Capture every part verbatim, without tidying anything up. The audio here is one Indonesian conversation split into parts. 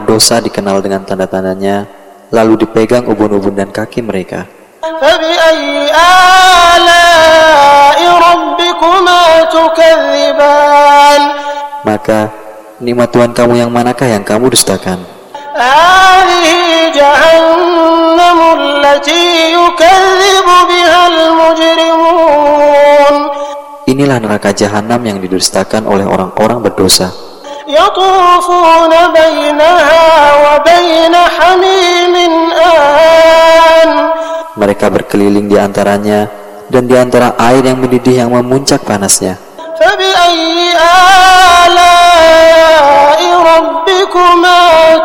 berdosa dikenal dengan tanda-tandanya, lalu dipegang ubun-ubun dan kaki mereka. فبأي آلاء ربكما تكذبان Maka nikmat Tuhan kamu yang manakah yang kamu dustakan? هذه جهنم التي يكذب بها المجرمون Inilah neraka jahanam yang didustakan oleh orang-orang berdosa. يطوفون بينها وبين حميم آن Mereka berkeliling di antaranya dan di antara air yang mendidih yang memuncak panasnya. فبأي آلاء ربكما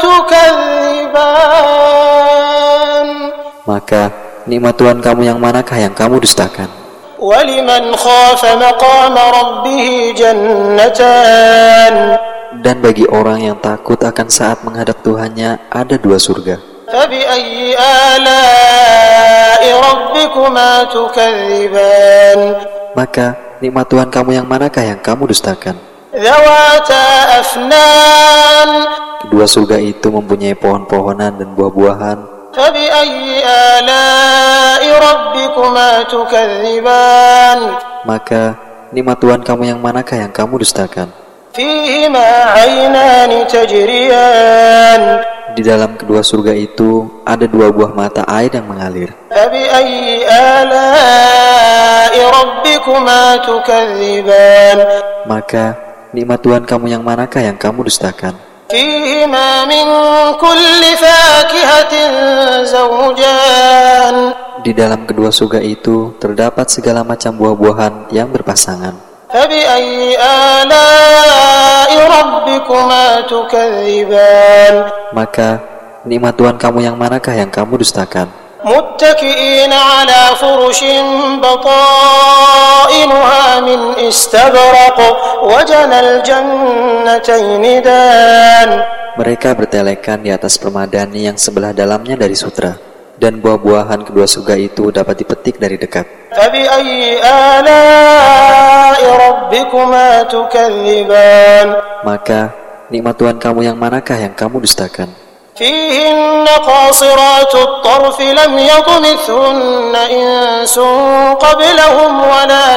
تكذبان Maka nikmat Tuhan kamu yang manakah yang kamu dustakan? ولمن خاف مقام ربه جنتان Dan bagi orang yang takut akan saat menghadap Tuhannya ada dua surga. فبأي آلاء ربكما تكذبان Maka nikmat Tuhan kamu yang manakah yang kamu dustakan? ذواتا أفنان Kedua surga itu mempunyai pohon-pohonan dan buah-buahan. فبأي آلاء ربكما تكذبان Maka nikmat Tuhan kamu yang manakah yang kamu dustakan? فيهما عينان تجريان Di dalam kedua surga itu ada dua buah mata air yang mengalir. فبأي آلاء ربكما تكذبان Maka nikmat Tuhan kamu yang manakah yang kamu dustakan? فيهما من كل فاكهة زوجان Di dalam kedua surga itu terdapat segala macam buah-buahan yang berpasangan. فبأي آلاء ربكما تكذبان Maka nikmat Tuhan kamu yang manakah yang kamu dustakan? متكئين على فرش بطائنها من استبرق وجنى الجنتين دان Mereka bertelekan di atas permadani yang sebelah dalamnya dari sutra, dan buah-buahan kedua surga itu dapat dipetik dari dekat. فبأي آلاء ربكما تكذبان Maka nikmat Tuhan kamu yang manakah yang kamu dustakan? فيهن قاصرات الطرف لم يطمثهن إنس قبلهم ولا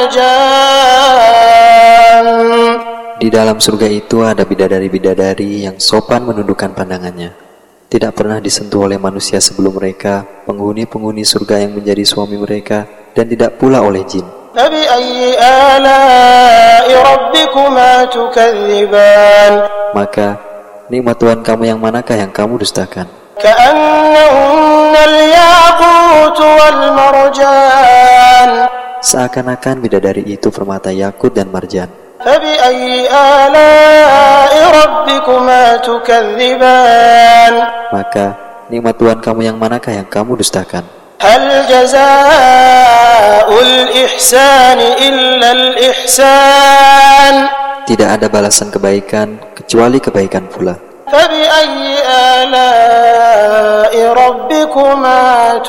جان Di dalam surga itu ada bidadari-bidadari yang sopan menundukkan pandangannya. Tidak pernah disentuh oleh manusia sebelum mereka, penghuni-penghuni surga yang menjadi suami mereka, dan tidak pula oleh jin. فبأي آلاء ربكما تكذبان Maka nikmat Tuhan kamu yang manakah yang kamu dustakan? كأنهن الياقوت والمرجان Seakan-akan bidadari itu permata yakut dan marjan. فبأي آلاء ربكما تكذبان Maka nikmat Tuhan kamu yang manakah yang kamu dustakan? هل جزاء الإحسان إلا الإحسان Tidak ada balasan kebaikan kecuali kebaikan pula. فبأي آلاء ربكما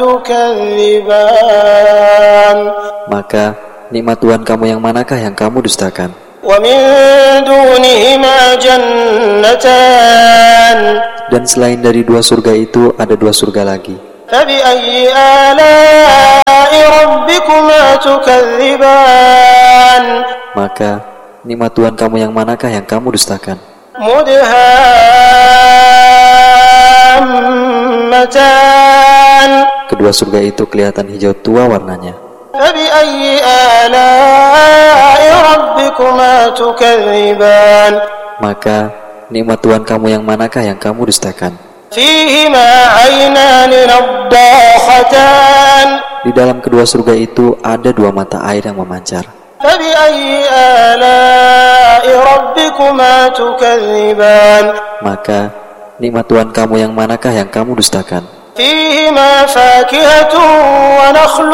تكذبان Maka nikmat Tuhan kamu yang manakah yang kamu dustakan? ومن دونهما جنتان Dan selain dari dua surga itu ada dua surga lagi. فبأي آلاء ربكما تكذبان Maka nikmat Tuhan kamu yang manakah yang kamu dustakan? مدهامتان Kedua surga itu kelihatan hijau tua warnanya. فبأي آلاء ربكما تكذبان Maka nikmat Tuhan kamu yang manakah yang kamu dustakan? فيهما عينان نضاختان Di dalam kedua surga itu ada dua mata air yang memancar. فبأي آلاء ربكما تكذبان Maka nikmat Tuhan kamu yang manakah yang kamu dustakan? فيهما فاكهة ونخل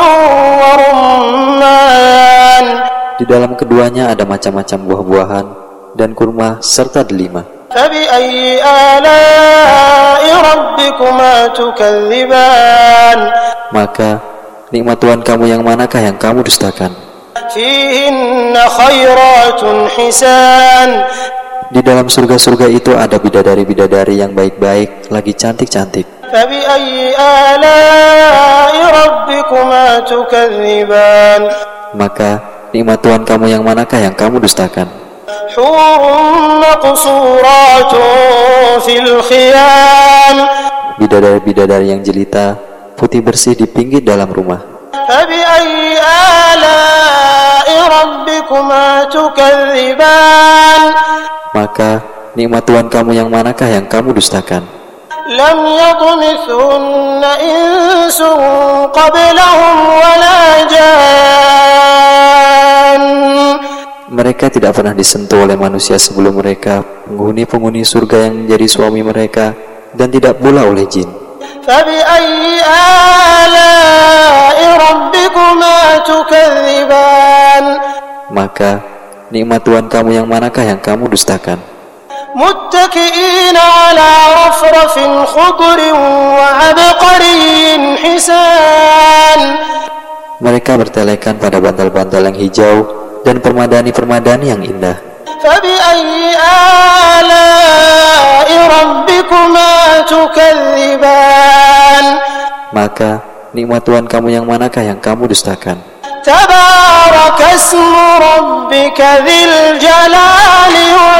ورمان Di dalam keduanya ada macam-macam buah-buahan dan kurma serta delima. فبأي آلاء ربكما تكذبان Maka nikmat Tuhan kamu yang manakah yang kamu dustakan? فيهن خيرات حسان Di dalam surga-surga itu ada bidadari-bidadari yang baik-baik, lagi cantik-cantik. فبأي آلاء ربكما تكذبان Maka nikmat Tuhan kamu yang manakah yang kamu dustakan? حور مقصورات في الخيام Bidadari-bidadari yang jelita, putih bersih di pinggir dalam rumah. فبأي آلاء ربكما تكذبان Maka nikmat Tuhan kamu yang manakah yang kamu dustakan? لم يطمثهن إنس قبلهم ولا جان Mereka tidak pernah disentuh oleh manusia sebelum mereka, penghuni-penghuni surga yang menjadi suami mereka, dan tidak pula oleh jin. فبأي آلاء ربكما تكذبان Maka nikmat Tuhan kamu yang manakah yang kamu dustakan? متكئين على رفرف خضر وعبقري حسان Mereka bertelekan pada bantal-bantal yang hijau dan permadani-permadani yang indah. فبأي آلاء ربكما تكذبان Maka nikmat Tuhan kamu yang manakah yang kamu dustakan? تبارك اسم ربك ذي الجلال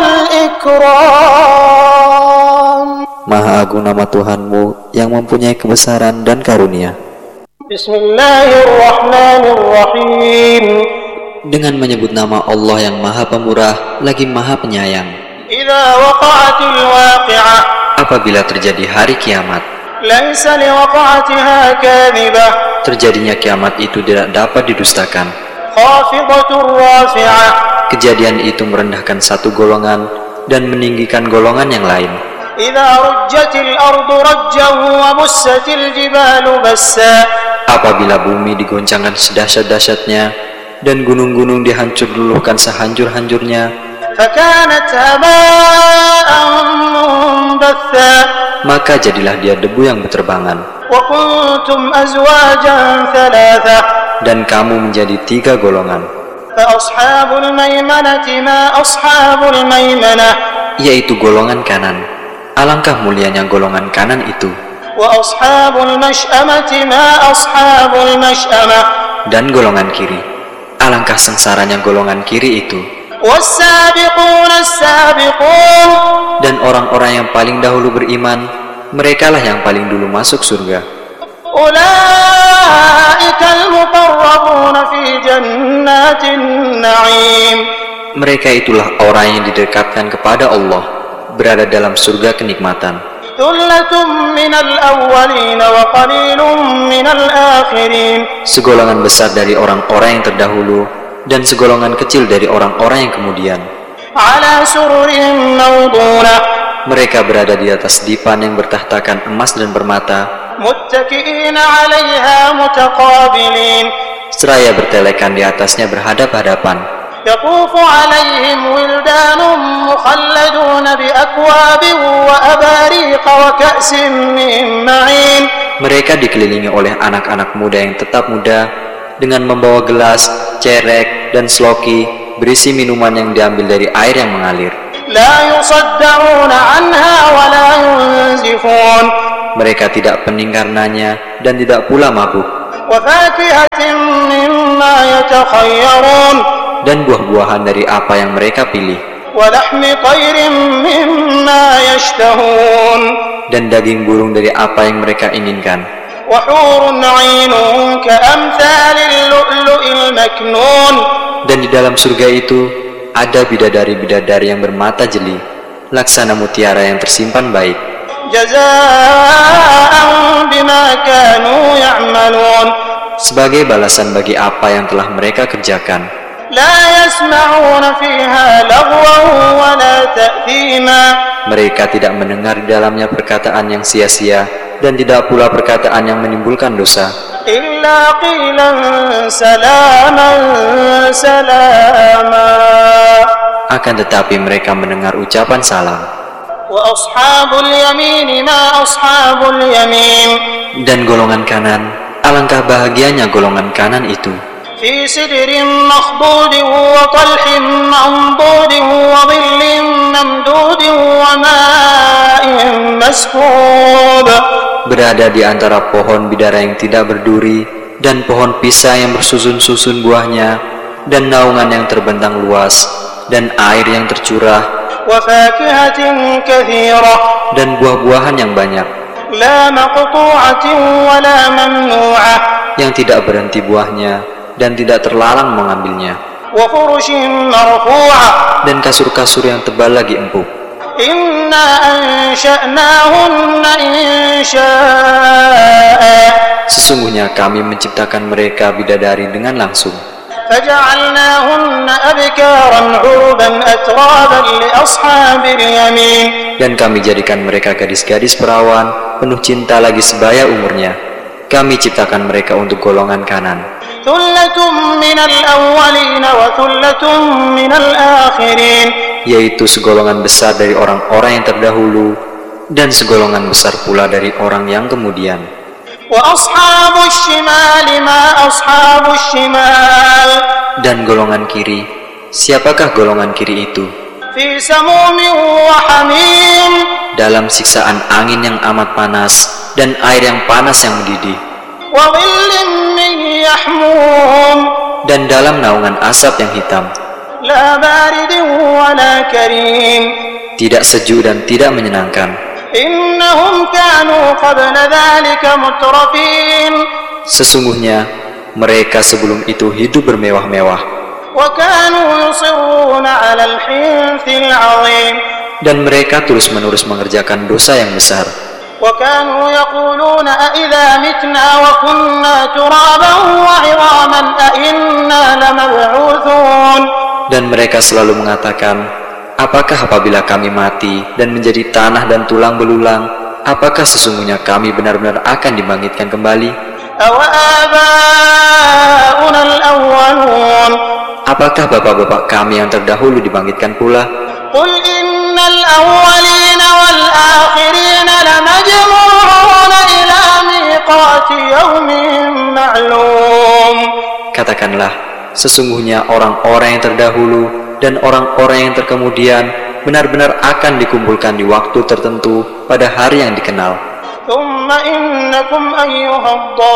والإكرام Maha agung nama Tuhanmu yang mempunyai kebesaran dan karunia. بسم الله الرحمن الرحيم Dengan menyebut nama Allah yang Maha Pemurah lagi Maha Penyayang. إذا وقعت الواقعة Apabila terjadi hari kiamat, ليس لوقعتها كاذبة terjadinya kiamat itu tidak dapat didustakan. خافضة رافعة Kejadian itu merendahkan satu golongan dan meninggikan golongan yang lain. إذا رجت الأرض رجا وبست الجبال بسا Apabila bumi digoncangkan sedahsyat-dahsyatnya dan gunung-gunung dihancur luluhkan sehancur-hancurnya, فكانت هباء منبثا maka jadilah dia debu yang berterbangan. وكنتم أزواجا ثلاثة Dan kamu menjadi tiga golongan, فأصحاب الميمنة ما أصحاب الميمنة yaitu golongan kanan. Alangkah mulianya golongan kanan itu. وأصحاب المشأمة ما أصحاب المشأمة Dan golongan kiri. Alangkah sengsaranya golongan kiri itu. والسابقون السابقون Dan orang-orang yang paling dahulu beriman, merekalah yang paling dulu masuk surga. أولئك المقربون في جنات النعيم Mereka itulah orang yang didekatkan kepada Allah, berada dalam surga kenikmatan. ثلة من الأولين وقليل من الآخرين Segolongan besar dari orang-orang yang terdahulu dan segolongan kecil dari orang-orang yang kemudian. على سرر موضونة Mereka berada di atas dipan yang bertahtakan emas dan permata, متكئين عليها متقابلين seraya bertelekan di atasnya berhadap-hadapan. يطوف عليهم ولدان مخلدون بأكواب وأباريق وكأس من معين Mereka dikelilingi oleh anak-anak muda yang tetap muda dengan membawa gelas, cerek, dan sloki berisi minuman yang diambil dari air yang mengalir. لا يصدعون عنها ولا ينزفون Mereka tidak pening karenanya dan tidak pula mabuk. وفاكهة مما يتخيرون Dan buah-buahan dari apa yang mereka pilih. ولحم طير مما يشتهون Dan daging burung dari apa yang mereka inginkan. وحور عين كأمثال اللؤلؤ المكنون Dan di dalam surga itu ada bidadari-bidadari yang bermata jeli, laksana mutiara yang tersimpan baik. جزاء بما كانوا يعملون Sebagai balasan bagi apa yang telah mereka kerjakan. لا يسمعون فيها لغوا ولا تأثيما Mereka tidak mendengar di dalamnya perkataan yang sia-sia dan tidak pula perkataan yang menimbulkan dosa. إلا قيلا سلاما سلاما Akan tetapi mereka mendengar ucapan salam. وأصحاب اليمين ما أصحاب اليمين Dan golongan kanan, alangkah bahagianya golongan kanan itu. في سدر مخضود وطلح منضود وظل ممدود وماء مسكوب. Berada di antara pohon bidara yang tidak berduri dan pohon pisang yang bersusun-susun buahnya dan naungan yang terbentang luas dan air yang tercurah وفاكهة كثيرة dan buah-buahan yang banyak لا مقطوعة ولا ممنوعة yang tidak berhenti buahnya dan tidak terlarang mengambilnya وفرش مرفوعة dan kasur-kasur yang tebal lagi empuk. إنا أنشأناهن إنشاء Sesungguhnya kami menciptakan mereka bidadari dengan langsung. فجعلناهن أبكارا عربا أترابا لأصحاب اليمين. Dan kami jadikan mereka gadis-gadis perawan penuh cinta lagi sebaya umurnya. Kami ciptakan mereka untuk golongan kanan. ثلة من الأولين وثلة من الآخرين. Yaitu segolongan besar dari orang-orang yang terdahulu dan segolongan besar pula dari orang yang kemudian. وأصحاب الشمال ما أصحاب الشمال. Dan golongan kiri, siapakah golongan kiri itu? في سموم وحميم. Dalam siksaan angin yang amat panas dan air yang panas yang mendidih. وظل من يحموم. Dan dalam naungan asap yang hitam. لا بارد ولا كريم. Tidak sejuk dan tidak menyenangkan. إنهم كانوا قبل ذلك مترفين. Sesungguhnya mereka sebelum itu hidup bermewah-mewah. وكانوا يصرون على الحنث العظيم. Dan mereka terus-menerus mengerjakan dosa yang besar. وكانوا يقولون أإذا متنا وكنا ترابا وعظاما أإنا لمبعوثون. Dan mereka selalu mengatakan, apakah apabila kami mati dan menjadi tanah dan tulang belulang, apakah sesungguhnya kami benar-benar akan dibangkitkan kembali? أَوَآبَاؤُنَا الْأَوَّلُونَ. Apakah bapak-bapak kami yang terdahulu dibangkitkan pula? قُلْ إِنَّ الْأَوَّلِينَ وَالْآخِرِينَ لَمَجْمُوعُونَ إِلَى مِيقَاتِ يَوْمٍ مَّعْلُومٍ. Katakanlah, sesungguhnya orang-orang yang terdahulu dan orang-orang yang terkemudian benar-benar akan dikumpulkan di waktu tertentu pada hari yang dikenal. ثُمَّ إِنَّكُمْ أَيُّهَا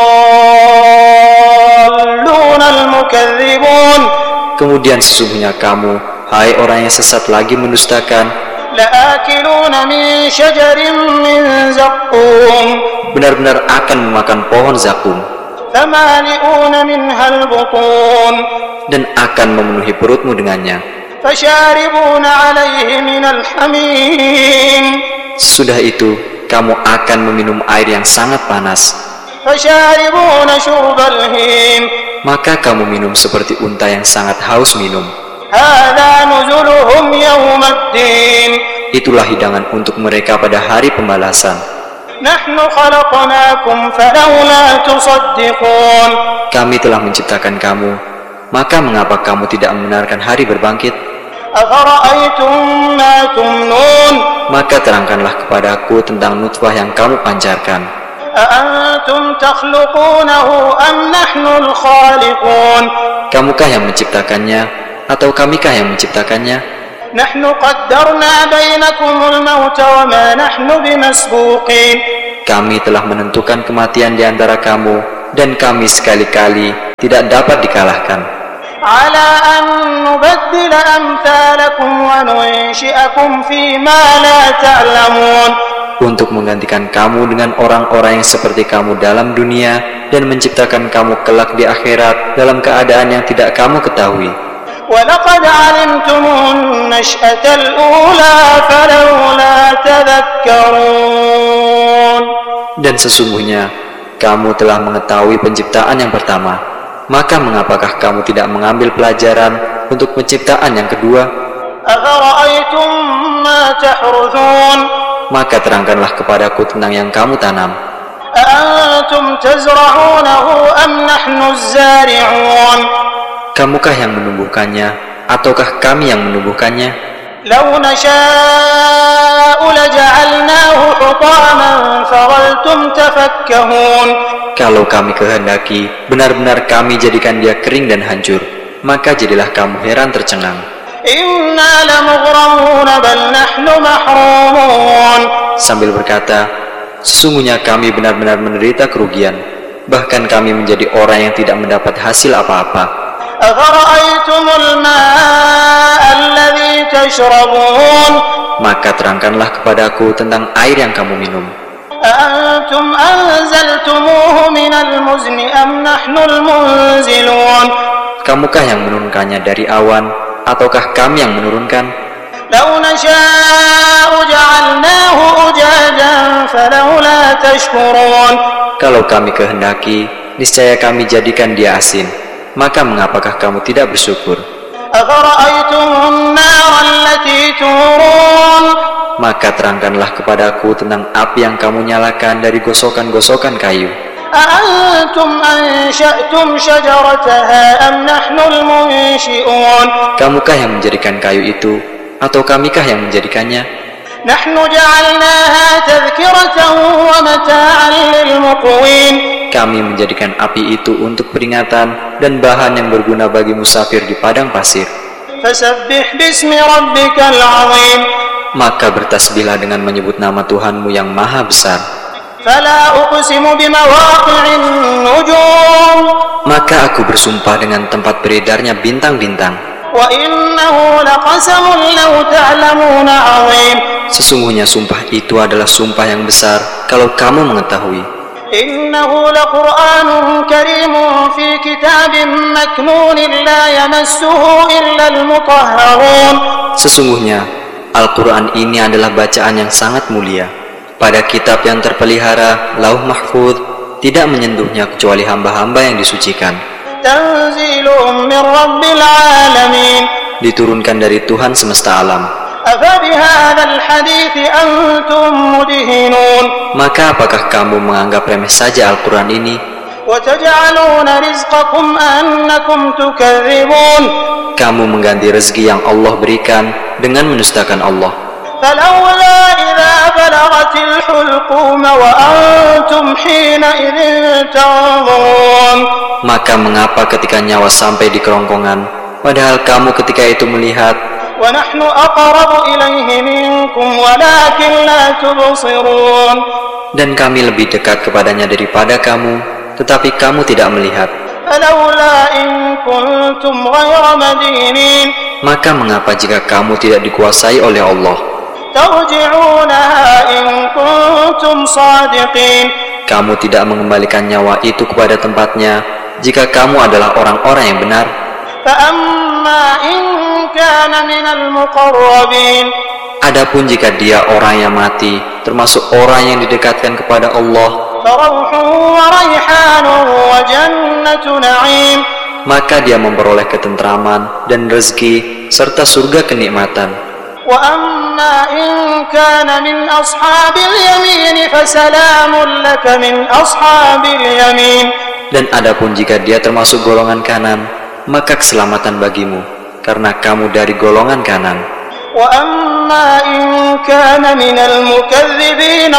الضَّالُّونَ الْمُكَذِّبُونَ. Kemudian sesungguhnya kamu, hai orang yang sesat lagi mendustakan, لَآكِلُونَ مِنْ شَجَرٍ مِّنْ زَقُّومٍ. benar-benar akan memakan pohon zakum فَمَالِئُونَ مِنْهَا الْبُطُونَ. dan akan memenuhi perutmu dengannya. فَشَارِبُونَ عَلَيْهِ مِنَ الْحَمِيمِ. Sesudah itu, kamu akan meminum air yang sangat panas. فَشَارِبُونَ شُرْبَ الْهِيمِ. Maka kamu minum seperti unta yang sangat haus minum. هَذَا نُزُلُهُمْ يَوْمَ الدِّينِ. Itulah hidangan untuk mereka pada hari pembalasan. نَحْنُ خَلَقْنَاكُمْ فَلَوْلَا تُصَدِّقُونَ. Kami telah menciptakan kamu, maka mengapa kamu tidak membenarkan hari berbangkit? أَفَرَأَيْتُمْ مَا تُمْنُونَ. Maka terangkanlah kepadaku tentang nutfah yang kamu pancarkan. أَأَنْتُمْ تَخْلُقُونَهُ أَمْ نَحْنُ الْخَالِقُونَ. Kamukah yang menciptakannya, atau kamikah yang menciptakannya? نَحْنُ قَدَّرْنَا بَيْنَكُمُ الْمَوْتَ وَمَا نَحْنُ بِمَسْبُوقِينَ. Kami telah menentukan kematian di antara kamu, dan kami sekali-kali tidak dapat dikalahkan. عَلَىٰ أَن نُّبَدِّلَ أَمْثَالَكُمْ وَنُنشِئَكُمْ فِي مَا لَا تَعْلَمُونَ. Untuk menggantikan kamu dengan orang-orang yang seperti kamu dalam dunia dan menciptakan kamu kelak di akhirat dalam keadaan yang tidak kamu ketahui. وَلَقَدْ عَلِمْتُمُ النَّشْأَةَ الْأُولَىٰ فَلَوْلَا تَذَكَّرُونَ. Dan sesungguhnya kamu telah mengetahui penciptaan yang pertama, maka mengapakah kamu tidak mengambil pelajaran untuk penciptaan yang kedua? أَفَرَأَيْتُم مَّا تَحْرُثُونَ. Maka terangkanlah kepadaku tentang yang kamu tanam. أَأَنتُمْ تَزْرَعُونَهُ أَمْ نَحْنُ الزَّارِعُونَ. Kamukah yang menumbuhkannya, ataukah kami yang menumbuhkannya? لَوْ نَشَاءُ لَجَعَلْنَاهُ حُطَامًا فَظَلْتُمْ لظللتم تفكهون. Kalau kami kehendaki, benar-benar kami jadikan dia kering dan hancur, maka jadilah kamu heran tercengang. إنا لمغرمون بل نحن محرومون. Sambil berkata, sesungguhnya kami benar-benar menderita kerugian, bahkan kami menjadi orang yang tidak mendapat hasil apa-apa. أفرأيتم الماء الذي تشربون. Maka terangkanlah kepadaku tentang air yang kamu minum. أأنتم أنزلتموه من المزن أم نحن المنزلون. Kamukah yang menurunkannya dari awan, ataukah kami yang menurunkan? لو نشاء جعلناه أجاجا فلولا تشكرون. Kalau kami kehendaki, niscaya kami jadikan dia asin, maka mengapakah kamu tidak bersyukur? أفرأيتم النار التي تورون. Maka terangkanlah kepadaku tentang api yang kamu nyalakan dari gosokan-gosokan kayu. أأنتم أنشأتم شجرتها أم نحن المنشئون. Kamukah yang menjadikan kayu itu, atau kamikah yang menjadikannya? نحن جعلناها تذكرة ومتاعا للمقوين. Kami menjadikan api itu untuk peringatan dan bahan yang berguna bagi musafir di padang pasir. فسبح باسم ربك العظيم. Maka bertasbihlah dengan menyebut nama Tuhanmu yang maha besar. فلا أقسم بمواقع النجوم. Maka aku bersumpah dengan tempat beredarnya bintang-bintang. وإنه لقسم لو تعلمون عظيم. Sesungguhnya sumpah itu adalah sumpah yang besar kalau kamu mengetahui. إنه لقرآن كريم في كتاب مكنون لا يمسه إلا المطهرون. Sesungguhnya Al-Quran ini adalah bacaan yang sangat mulia pada kitab yang terpelihara, Lauh Mahfuz, tidak menyentuhnya kecuali hamba-hamba yang disucikan. تنزيل من رب العالمين. Diturunkan dari Tuhan semesta alam. أفبهذا الحديث أنتم مدهنون. Maka apakah kamu menganggap remeh saja Al-Quran ini? وتجعلون رزقكم أنكم تكذبون. Kamu mengganti rezeki yang Allah berikan dengan mendustakan Allah. فلولا إذا بلغت الحلقوم وأنتم حينئذ تنظرون. Maka mengapa ketika nyawa sampai di kerongkongan, padahal kamu ketika itu melihat? ونحن أقرب إليه منكم ولكن لا تبصرون. Dan kami lebih dekat kepadanya daripada kamu, tetapi kamu tidak melihat. فلولا إن كنتم غير مدينين. Maka mengapa jika kamu tidak dikuasai oleh Allah? ترجعونها إن كنتم صادقين. Kamu tidak mengembalikan nyawa itu kepada tempatnya jika kamu adalah orang-orang yang benar. فأما إن كان من المقربين. Adapun jika dia orang yang mati, termasuk orang yang didekatkan kepada Allah, فروح وريحان وجنة نعيم. maka dia memperoleh ketentraman dan rezeki serta surga kenikmatan. وأما إن كان من أصحاب اليمين فسلام لك من أصحاب اليمين. Dan adapun jika dia termasuk golongan kanan, maka keselamatan bagimu, karena kamu dari golongan kanan. وأما إن كان من المكذبين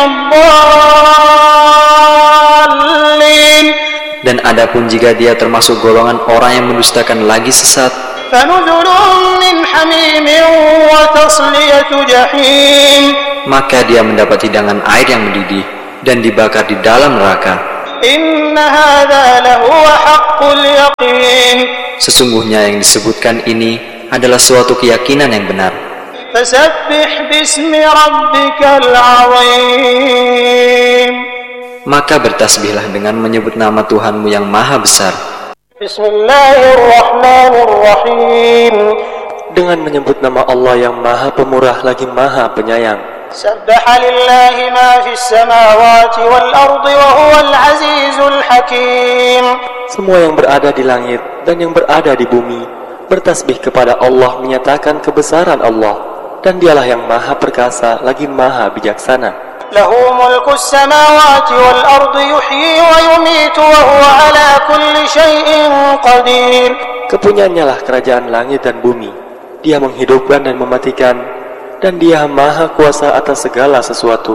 الضالين. Dan adapun jika dia termasuk golongan orang yang mendustakan lagi sesat, فنزل من حميم وتصلية جحيم. maka dia mendapat hidangan air yang mendidih dan dibakar di dalam neraka. إن هذا لهو حق اليقين. Sesungguhnya yang disebutkan ini adalah suatu keyakinan yang benar. فسبح باسم ربك العظيم. Maka bertasbihlah dengan menyebut nama Tuhanmu yang maha besar. بسم الله الرحمن الرحيم. Dengan menyebut nama Allah yang maha pemurah lagi maha penyayang. سبح لله ما في السماوات والأرض وهو العزيز الحكيم. Semua yang berada di langit dan yang berada di bumi bertasbih kepada Allah, menyatakan kebesaran Allah, dan dialah yang maha perkasa lagi maha bijaksana. له ملك السماوات والأرض يحيي ويميت وهو على كل شيء قدير. Kepunyaannya lah kerajaan langit dan bumi. Dia menghidupkan dan mematikan, dan Dia maha kuasa atas segala sesuatu.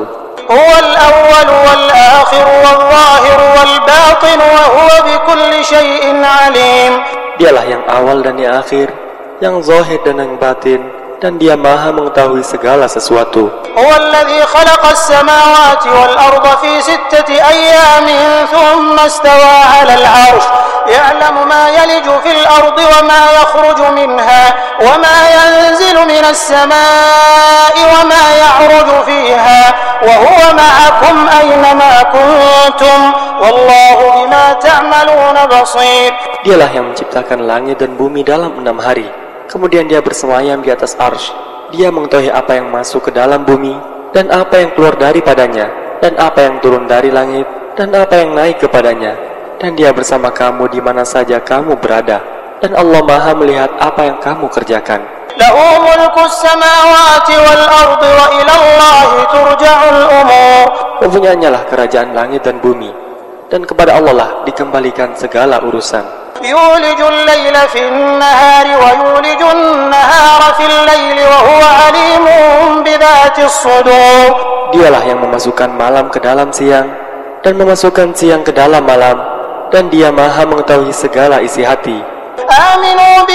هو الأول والآخر والظاهر والباطن وهو بكل شيء عليم. Dialah yang awal dan yang akhir, yang zahir dan yang batin, dan Dia Maha mengetahui segala sesuatu. هو الذي خلق السماوات والأرض في ستة أيام ثم استوى على العرش يعلم ما يلج في الأرض وما يخرج منها وما ينزل من السماء وما يعرج فيها وهو معكم أينما كنتم والله بما تعملون بصير. Dialah yang menciptakan langit dan bumi dalam enam hari. Kemudian Dia bersemayam di atas arsy. Dia mengetahui apa yang masuk ke dalam bumi dan apa yang keluar daripadanya, dan apa yang turun dari langit dan apa yang naik kepadanya. Dan Dia bersama kamu di mana saja kamu berada. Dan Allah Maha melihat apa yang kamu kerjakan. Lahu mulku samawati wal ardi wa ila Allah turja'ul umur. Mempunyainya lah kerajaan langit dan bumi, dan kepada Allah lah dikembalikan segala urusan. يولج الليل في النهار ويولج النهار في الليل وهو عليم بذات الصدور. Dialah yang memasukkan malam ke dalam siang dan memasukkan siang ke dalam malam, dan Dia Maha mengetahui segala isi hati. آمنوا